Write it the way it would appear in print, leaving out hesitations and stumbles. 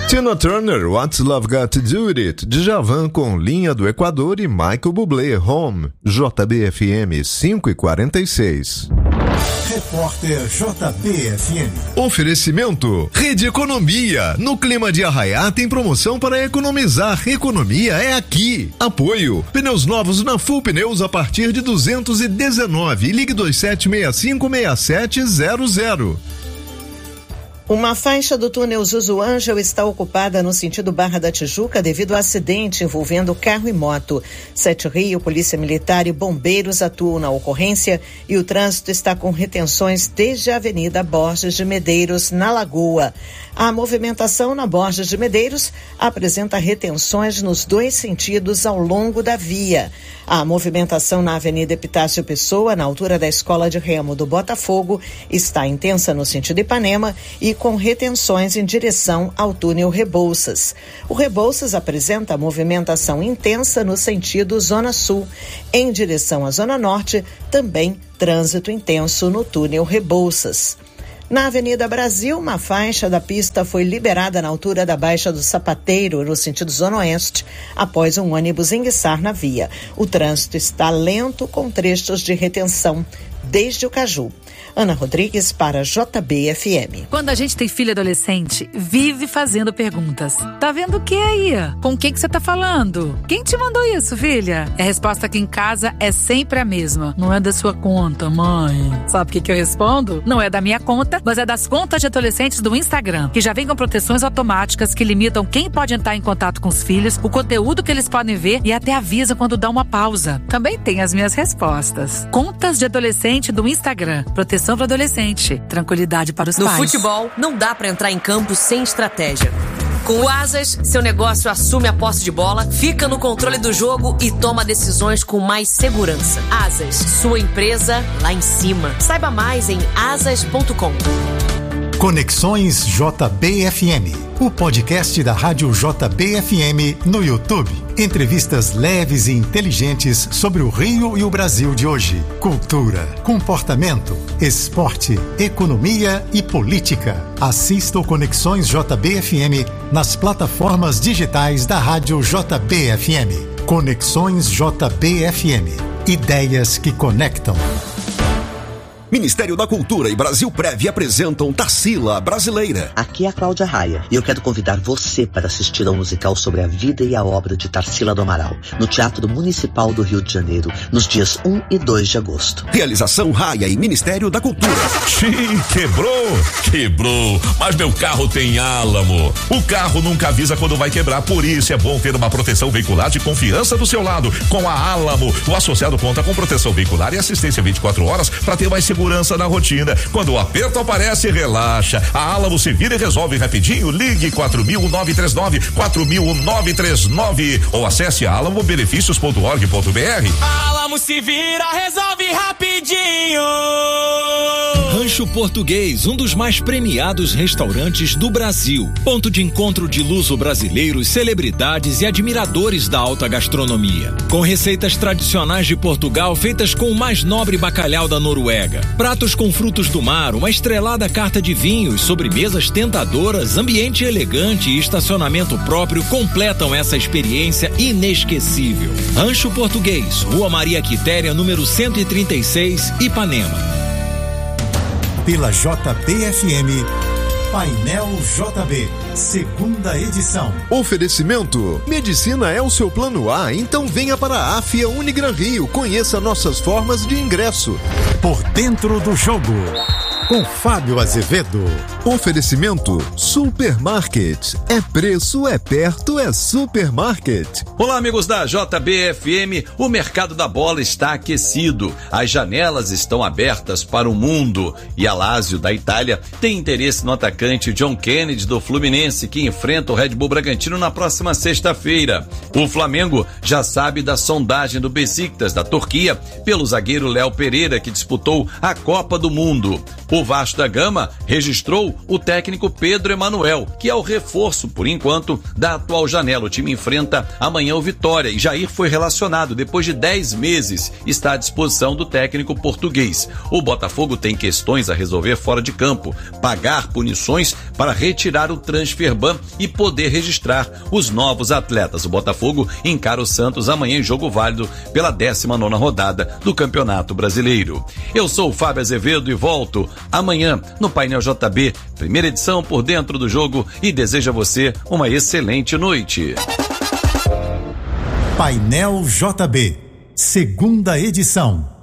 Tina Turner, What's Love Got to Do With It? Djavan com Linha do Equador e Michael Bublé, Home, JBFM 5:46. Repórter JBFM. Oferecimento Rede Economia. No clima de Arraiá tem promoção para economizar. Economia é aqui. Apoio. Pneus novos na Full Pneus a partir de 219. Ligue 27656700. Uma faixa do túnel Zuzu Ângel está ocupada no sentido Barra da Tijuca devido a acidente envolvendo carro e moto. 7 Rio, Polícia Militar e bombeiros atuam na ocorrência e o trânsito está com retenções desde a Avenida Borges de Medeiros, na Lagoa. A movimentação na Borges de Medeiros apresenta retenções nos 2 sentidos ao longo da via. A movimentação na Avenida Epitácio Pessoa, na altura da Escola de Remo do Botafogo, está intensa no sentido Ipanema e com retenções em direção ao túnel Rebouças. O Rebouças apresenta movimentação intensa no sentido Zona Sul. Em direção à Zona Norte, também trânsito intenso no túnel Rebouças. Na Avenida Brasil, uma faixa da pista foi liberada na altura da Baixa do Sapateiro, no sentido Zona Oeste, após um ônibus enguiçar na via. O trânsito está lento, com trechos de retenção desde o Caju. Ana Rodrigues para JBFM. Quando a gente tem filho adolescente, vive fazendo perguntas. Tá vendo o que aí? Com quem que você tá falando? Quem te mandou isso, filha? A resposta aqui em casa é sempre a mesma. Não é da sua conta, mãe. Sabe o que eu respondo? Não é da minha conta, mas é das contas de adolescentes do Instagram, que já vem com proteções automáticas que limitam quem pode entrar em contato com os filhos, o conteúdo que eles podem ver e até avisa quando dá uma pausa. Também tem as minhas respostas. Contas de adolescente do Instagram. Proteção para adolescente. Tranquilidade para os pais. No futebol, não dá para entrar em campo sem estratégia. Com o Asas, seu negócio assume a posse de bola, fica no controle do jogo e toma decisões com mais segurança. Asas, sua empresa lá em cima. Saiba mais em asas.com. Conexões JBFM, o podcast da Rádio JBFM no YouTube. Entrevistas leves e inteligentes sobre o Rio e o Brasil de hoje. Cultura, comportamento, esporte, economia e política. Assista o Conexões JBFM nas plataformas digitais da Rádio JBFM. Conexões JBFM. Ideias que conectam. Ministério da Cultura e Brasilprev apresentam Tarsila Brasileira. Aqui é a Cláudia Raia e eu quero convidar você para assistir ao musical sobre a vida e a obra de Tarsila do Amaral, no Teatro Municipal do Rio de Janeiro, nos dias 1 e 2 de agosto. Realização Raia e Ministério da Cultura. Quebrou, mas meu carro tem Álamo. O carro nunca avisa quando vai quebrar, por isso é bom ter uma proteção veicular de confiança do seu lado. Com a Álamo, o associado conta com proteção veicular e assistência 24 horas para ter mais segurança na rotina. Quando o aperto aparece, relaxa. A Álamo se vira e resolve rapidinho. Ligue 4.939 ou acesse alamobenefícios.org.br. Álamo se vira, resolve rapidinho. Rancho Português, um dos mais premiados restaurantes do Brasil. Ponto de encontro de luso-brasileiros, celebridades e admiradores da alta gastronomia. Com receitas tradicionais de Portugal feitas com o mais nobre bacalhau da Noruega. Pratos com frutos do mar, uma estrelada carta de vinhos, sobremesas tentadoras, ambiente elegante e estacionamento próprio completam essa experiência inesquecível. Rancho Português, Rua Maria Quitéria, número 136, Ipanema. Pela JBFM, Painel JB, segunda edição. Oferecimento: medicina é o seu plano A, então venha para a Afia Unigran Rio. Conheça nossas formas de ingresso. Por dentro do jogo, com Fábio Azevedo. Oferecimento: Supermarket. É preço, é perto, é Supermarket. Olá, amigos da JBFM. O mercado da bola está aquecido. As janelas estão abertas para o mundo. E a Lazio, da Itália, tem interesse no atacante John Kennedy, do Fluminense, que enfrenta o Red Bull Bragantino na próxima sexta-feira. O Flamengo já sabe da sondagem do Beşiktaş, da Turquia, pelo zagueiro Léo Pereira, que disputou a Copa do Mundo. O O Vasco da Gama registrou o técnico Pedro Emanuel, que é o reforço, por enquanto, da atual janela. O time enfrenta amanhã o Vitória e Jair foi relacionado. Depois de 10 meses, está à disposição do técnico português. O Botafogo tem questões a resolver fora de campo, pagar punições para retirar o transfer ban e poder registrar os novos atletas. O Botafogo encara o Santos amanhã em jogo válido pela 19ª rodada do Campeonato Brasileiro. Eu sou o Fábio Azevedo e volto amanhã no Painel JB, primeira edição Por Dentro do Jogo, e desejo a você uma excelente noite. Painel JB, segunda edição.